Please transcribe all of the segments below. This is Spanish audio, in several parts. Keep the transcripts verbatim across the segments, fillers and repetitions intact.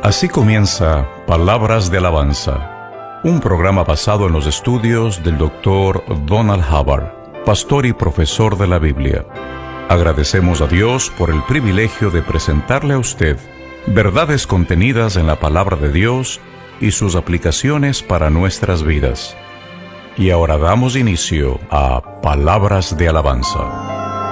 Así comienza Palabras de Alabanza, un programa basado en los estudios del doctor Donald Hubbard, pastor y profesor de la Biblia. Agradecemos a Dios por el privilegio de presentarle a usted verdades contenidas en la palabra de Dios y sus aplicaciones para nuestras vidas. Y ahora damos inicio a Palabras de Alabanza.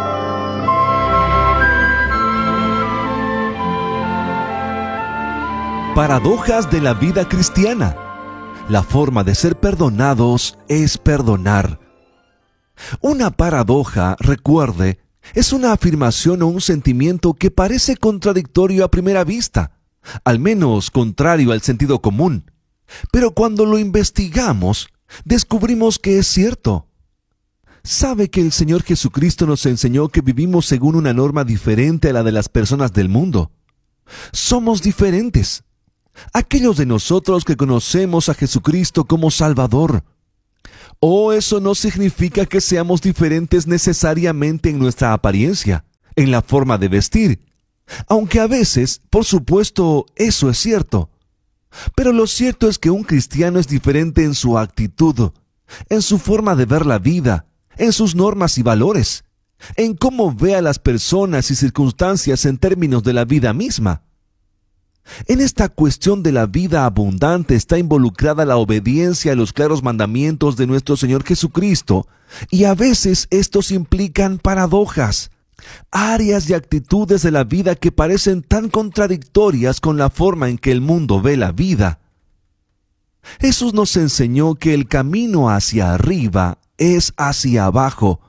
Paradojas de la vida cristiana. La forma de ser perdonados es perdonar. Una paradoja, recuerde, es una afirmación o un sentimiento que parece contradictorio a primera vista, al menos contrario al sentido común. Pero cuando lo investigamos, descubrimos que es cierto. ¿Sabe que el Señor Jesucristo nos enseñó que vivimos según una norma diferente a la de las personas del mundo? Somos diferentes. Aquellos de nosotros que conocemos a Jesucristo como Salvador. Oh, eso no significa que seamos diferentes necesariamente en nuestra apariencia, en la forma de vestir, aunque a veces, por supuesto, eso es cierto. Pero lo cierto es que un cristiano es diferente en su actitud, en su forma de ver la vida, en sus normas y valores, en cómo ve a las personas y circunstancias en términos de la vida misma. En esta cuestión de la vida abundante está involucrada la obediencia a los claros mandamientos de nuestro Señor Jesucristo, y a veces estos implican paradojas, áreas y actitudes de la vida que parecen tan contradictorias con la forma en que el mundo ve la vida. Jesús nos enseñó que el camino hacia arriba es hacia abajo.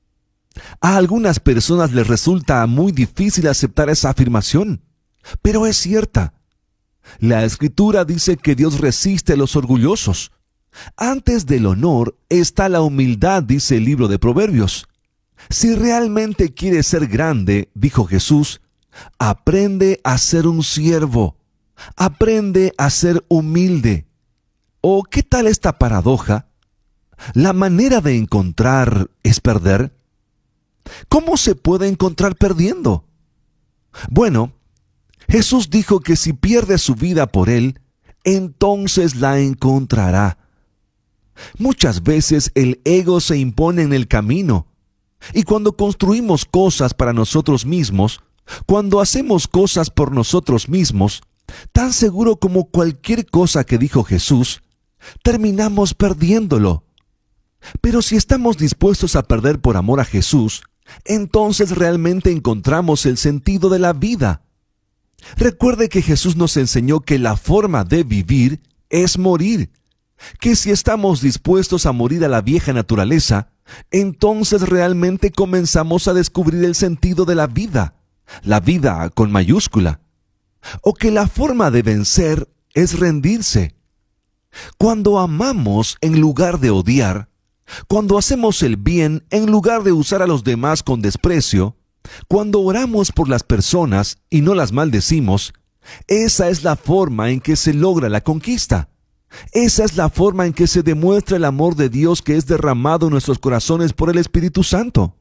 A algunas personas les resulta muy difícil aceptar esa afirmación, pero es cierta. La Escritura dice que Dios resiste a los orgullosos. Antes del honor está la humildad, dice el libro de Proverbios. Si realmente quieres ser grande, dijo Jesús, aprende a ser un siervo. Aprende a ser humilde. ¿O qué tal esta paradoja? ¿La manera de encontrar es perder? ¿Cómo se puede encontrar perdiendo? Bueno, Jesús dijo que si pierde su vida por Él, entonces la encontrará. Muchas veces el ego se impone en el camino, y cuando construimos cosas para nosotros mismos, cuando hacemos cosas por nosotros mismos, tan seguro como cualquier cosa que dijo Jesús, terminamos perdiéndolo. Pero si estamos dispuestos a perder por amor a Jesús, entonces realmente encontramos el sentido de la vida. Recuerde que Jesús nos enseñó que la forma de vivir es morir, que si estamos dispuestos a morir a la vieja naturaleza, entonces realmente comenzamos a descubrir el sentido de la vida, la vida con mayúscula, o que la forma de vencer es rendirse. Cuando amamos en lugar de odiar, cuando hacemos el bien en lugar de usar a los demás con desprecio, cuando oramos por las personas y no las maldecimos, esa es la forma en que se logra la conquista. Esa es la forma en que se demuestra el amor de Dios que es derramado en nuestros corazones por el Espíritu Santo.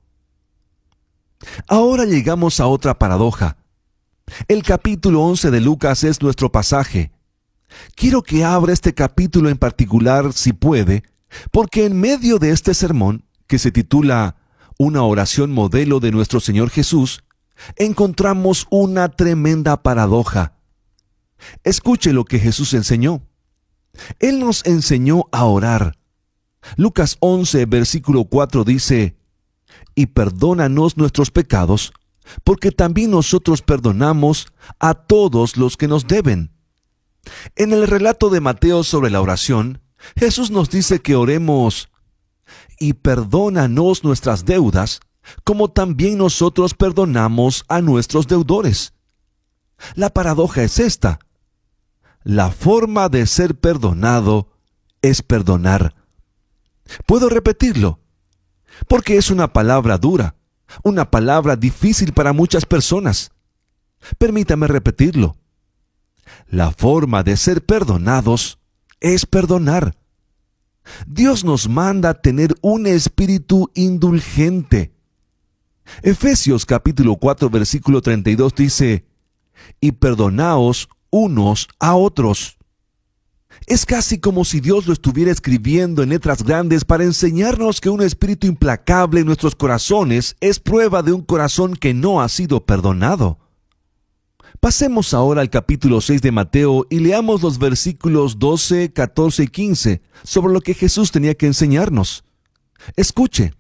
Ahora llegamos a otra paradoja. El capítulo once de Lucas es nuestro pasaje. Quiero que abra este capítulo en particular, si puede, porque en medio de este sermón, que se titula Una oración modelo de nuestro Señor Jesús, encontramos una tremenda paradoja. Escuche lo que Jesús enseñó. Él nos enseñó a orar. Lucas once, versículo cuatro dice, «Y perdónanos nuestros pecados, porque también nosotros perdonamos a todos los que nos deben». En el relato de Mateo sobre la oración, Jesús nos dice que oremos, «Y perdónanos nuestras deudas, como también nosotros perdonamos a nuestros deudores». La paradoja es esta. La forma de ser perdonado es perdonar. Puedo repetirlo, porque es una palabra dura, una palabra difícil para muchas personas. Permítame repetirlo. La forma de ser perdonados es perdonar. Dios nos manda tener un espíritu indulgente. Efesios capítulo cuatro versículo treinta y dos dice, «Y perdonaos unos a otros. Es casi como si Dios lo estuviera escribiendo en letras grandes para enseñarnos que un espíritu implacable en nuestros corazones es prueba de un corazón que no ha sido perdonado. Pasemos ahora al capítulo seis de Mateo y leamos los versículos doce, catorce y quince sobre lo que Jesús tenía que enseñarnos. Escuche.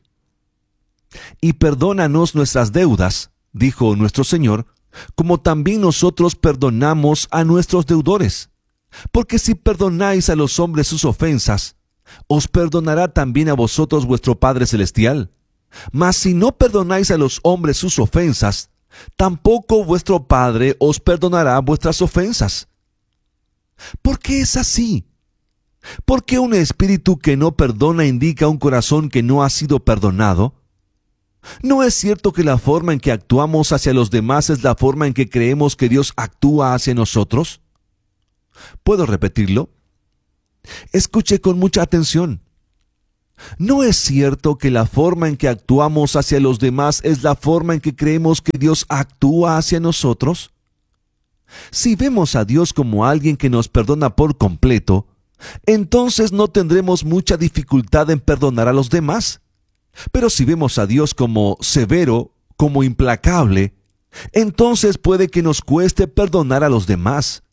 Y perdónanos nuestras deudas, dijo nuestro Señor, como también nosotros perdonamos a nuestros deudores. Porque si perdonáis a los hombres sus ofensas, os perdonará también a vosotros vuestro Padre Celestial. Mas si no perdonáis a los hombres sus ofensas, tampoco vuestro Padre os perdonará vuestras ofensas. ¿Por qué es así? ¿Por qué un espíritu que no perdona indica un corazón que no ha sido perdonado? ¿No es cierto que la forma en que actuamos hacia los demás es la forma en que creemos que Dios actúa hacia nosotros? ¿Puedo repetirlo? Escuche con mucha atención. ¿No es cierto que la forma en que actuamos hacia los demás es la forma en que creemos que Dios actúa hacia nosotros? Si vemos a Dios como alguien que nos perdona por completo, entonces no tendremos mucha dificultad en perdonar a los demás. Pero si vemos a Dios como severo, como implacable, entonces puede que nos cueste perdonar a los demás.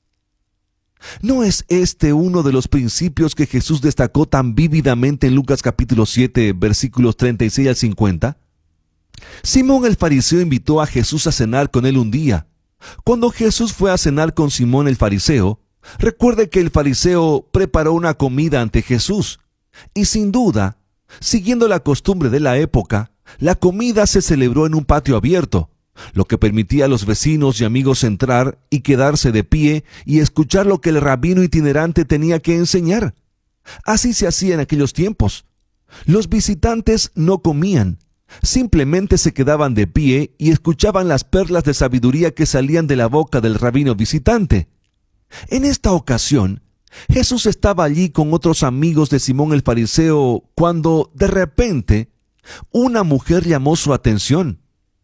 ¿No es este uno de los principios que Jesús destacó tan vívidamente en Lucas capítulo siete, versículos treinta y seis al cincuenta? Simón el fariseo invitó a Jesús a cenar con él un día. Cuando Jesús fue a cenar con Simón el fariseo, recuerde que el fariseo preparó una comida ante Jesús. Y sin duda, siguiendo la costumbre de la época, la comida se celebró en un patio abierto, lo que permitía a los vecinos y amigos entrar y quedarse de pie y escuchar lo que el rabino itinerante tenía que enseñar. Así se hacía en aquellos tiempos. Los visitantes no comían, simplemente se quedaban de pie y escuchaban las perlas de sabiduría que salían de la boca del rabino visitante. En esta ocasión, Jesús estaba allí con otros amigos de Simón el fariseo cuando, de repente, una mujer llamó su atención.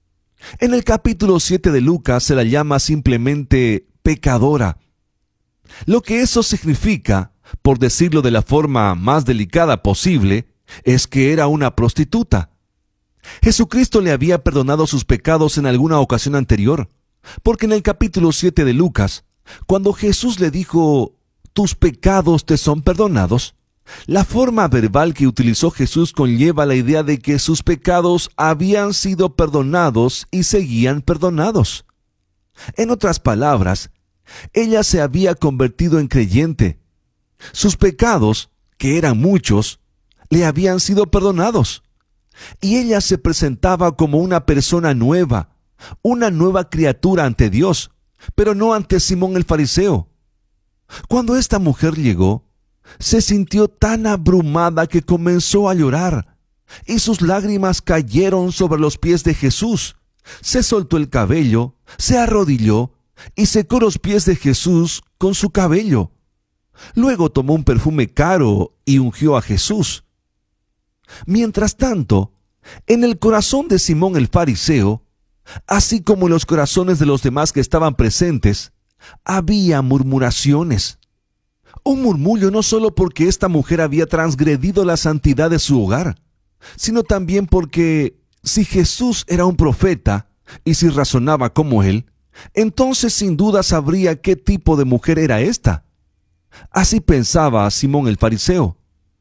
En el capítulo siete de Lucas se la llama simplemente pecadora. Lo que eso significa, por decirlo de la forma más delicada posible, es que era una prostituta. Jesucristo le había perdonado sus pecados en alguna ocasión anterior, porque en el capítulo siete de Lucas, cuando Jesús le dijo, «Tus pecados te son perdonados», la forma verbal que utilizó Jesús conlleva la idea de que sus pecados habían sido perdonados y seguían perdonados. En otras palabras, ella se había convertido en creyente. Sus pecados, que eran muchos, le habían sido perdonados. Y ella se presentaba como una persona nueva, una nueva criatura ante Dios, pero no ante Simón el fariseo. Cuando esta mujer llegó, se sintió tan abrumada que comenzó a llorar, y sus lágrimas cayeron sobre los pies de Jesús. Se soltó el cabello, se arrodilló, y secó los pies de Jesús con su cabello. Luego tomó un perfume caro y ungió a Jesús. Mientras tanto, en el corazón de Simón el fariseo, así como en los corazones de los demás que estaban presentes, había murmuraciones. Un murmullo no solo porque esta mujer había transgredido la santidad de su hogar, sino también porque si Jesús era un profeta y si razonaba como él, entonces sin duda sabría qué tipo de mujer era esta. Así pensaba Simón el fariseo.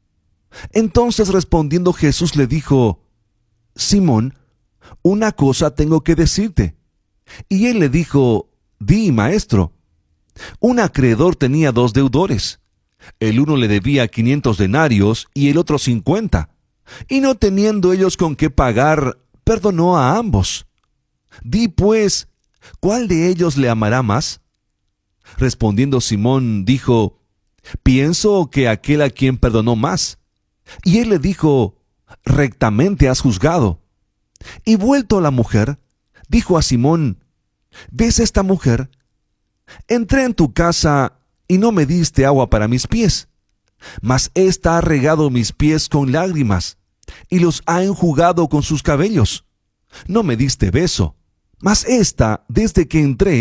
Entonces respondiendo Jesús le dijo, «Simón, una cosa tengo que decirte». Y él le dijo, «Di, maestro». Un acreedor tenía dos deudores. El uno le debía quinientos denarios y el otro cincuenta. Y no teniendo ellos con qué pagar, perdonó a ambos. Di pues, ¿cuál de ellos le amará más? Respondiendo Simón, dijo, pienso que aquel a quien perdonó más. Y él le dijo, rectamente has juzgado. Y vuelto a la mujer, dijo a Simón, ¿ves esta mujer? Entré en tu casa y no me diste agua para mis pies, mas ésta ha regado mis pies con lágrimas y los ha enjugado con sus cabellos. No me diste beso, mas ésta, desde que entré,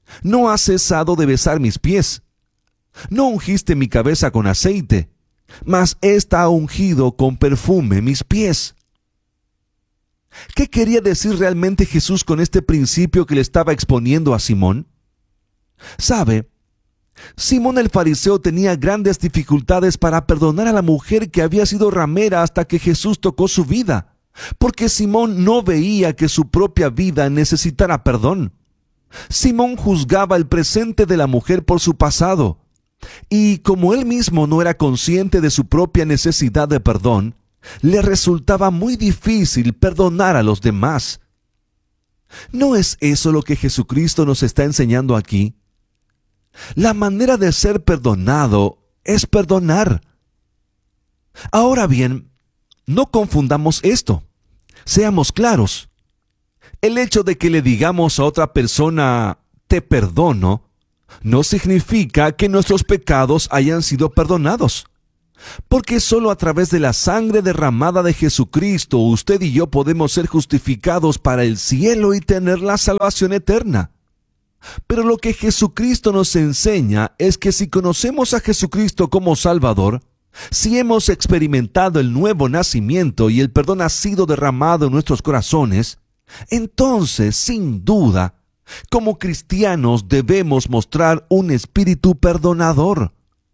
No has cesado de besar mis pies. No ungiste mi cabeza con aceite, mas ésta ha ungido con perfume mis pies. ¿Qué quería decir realmente Jesús con este principio que le estaba exponiendo a Simón? ¿Sabe? Simón el fariseo tenía grandes dificultades para perdonar a la mujer que había sido ramera hasta que Jesús tocó su vida, porque Simón no veía que su propia vida necesitara perdón. Simón juzgaba el presente de la mujer por su pasado, y como él mismo no era consciente de su propia necesidad de perdón, le resultaba muy difícil perdonar a los demás. ¿No es eso lo que Jesucristo nos está enseñando aquí? La manera de ser perdonado es perdonar. Ahora bien, no confundamos esto. Seamos claros. El hecho de que le digamos a otra persona, te perdono, no significa que nuestros pecados hayan sido perdonados. Porque solo a través de la sangre derramada de Jesucristo usted y yo podemos ser justificados para el cielo y tener la salvación eterna. Pero lo que Jesucristo nos enseña es que si conocemos a Jesucristo como Salvador, si hemos experimentado el nuevo nacimiento y el perdón ha sido derramado en nuestros corazones, entonces, sin duda, como cristianos debemos mostrar un espíritu perdonador.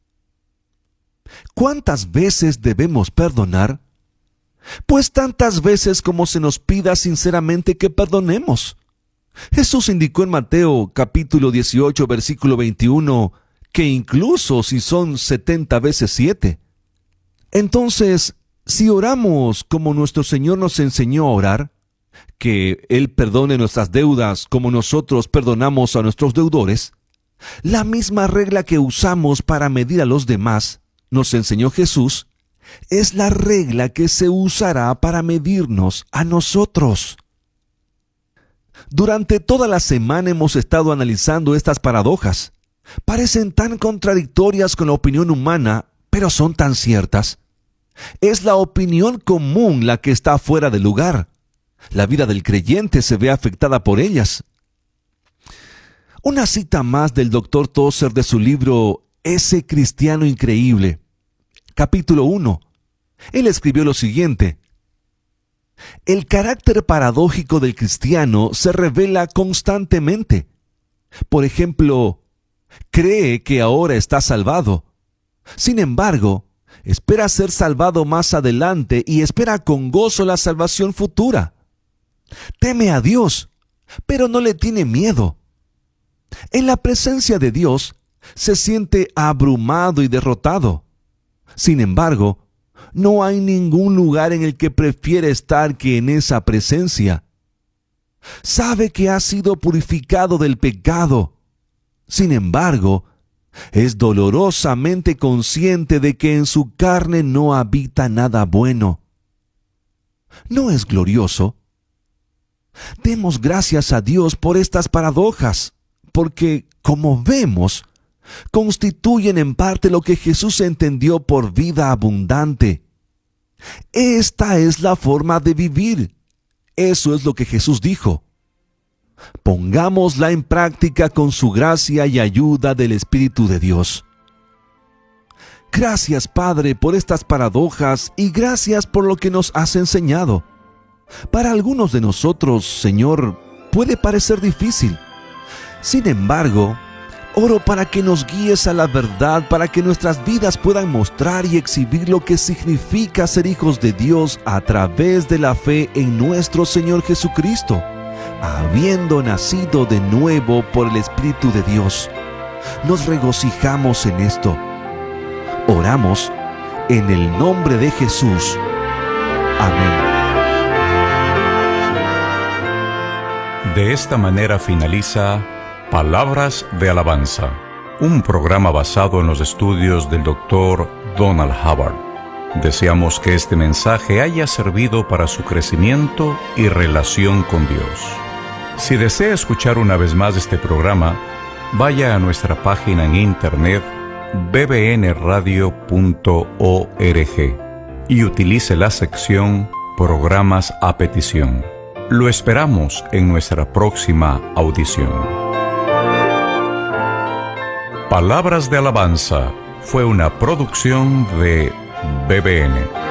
¿Cuántas veces debemos perdonar? Pues tantas veces como se nos pida sinceramente que perdonemos. Jesús indicó en Mateo capítulo dieciocho, versículo veintiuno, que incluso si son setenta veces siete. Entonces, si oramos como nuestro Señor nos enseñó a orar, que Él perdone nuestras deudas como nosotros perdonamos a nuestros deudores, la misma regla que usamos para medir a los demás, nos enseñó Jesús, es la regla que se usará para medirnos a nosotros. Durante toda la semana hemos estado analizando estas paradojas. Parecen tan contradictorias con la opinión humana, pero son tan ciertas. Es la opinión común la que está fuera de lugar. La vida del creyente se ve afectada por ellas. Una cita más del doctor Tozer de su libro Ese Cristiano Increíble. Capítulo uno. Él escribió lo siguiente: el carácter paradójico del cristiano se revela constantemente. Por ejemplo, cree que ahora está salvado. Sin embargo, espera ser salvado más adelante y espera con gozo la salvación futura. Teme a Dios, pero no le tiene miedo. En la presencia de Dios, se siente abrumado y derrotado. Sin embargo, no hay ningún lugar en el que prefiere estar que en esa presencia. Sabe que ha sido purificado del pecado. Sin embargo, es dolorosamente consciente de que en su carne no habita nada bueno. ¿No es glorioso? Demos gracias a Dios por estas paradojas, porque, como vemos, constituyen en parte lo que Jesús entendió por vida abundante. Esta es la forma de vivir. Eso es lo que Jesús dijo. Pongámosla en práctica con su gracia y ayuda del Espíritu de Dios. Gracias, Padre, por estas paradojas y gracias por lo que nos has enseñado. Para algunos de nosotros, Señor, puede parecer difícil. Sin embargo, oro para que nos guíes a la verdad, para que nuestras vidas puedan mostrar y exhibir lo que significa ser hijos de Dios a través de la fe en nuestro Señor Jesucristo, habiendo nacido de nuevo por el Espíritu de Dios. Nos regocijamos en esto. Oramos en el nombre de Jesús. Amén. De esta manera finaliza Palabras de Alabanza, un programa basado en los estudios del doctor Donald Hubbard. Deseamos que este mensaje haya servido para su crecimiento y relación con Dios. Si desea escuchar una vez más este programa, vaya a nuestra página en internet b b n radio punto org y utilice la sección Programas a petición. Lo esperamos en nuestra próxima audición. Palabras de Alabanza fue una producción de B B N.